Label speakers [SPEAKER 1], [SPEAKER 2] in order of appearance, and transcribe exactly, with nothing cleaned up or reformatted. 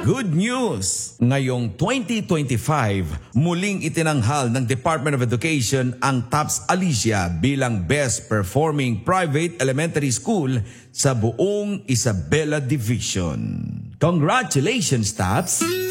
[SPEAKER 1] Good news! Ngayong twenty twenty-five, muling itinanghal ng Department of Education ang TAPS Alicia bilang Best Performing Private Elementary School sa buong Isabela Division. Congratulations, TAPS!